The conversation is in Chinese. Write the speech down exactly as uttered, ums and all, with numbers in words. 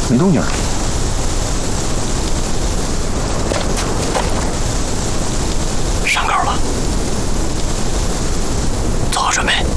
没动静。 上钩了，做好准备。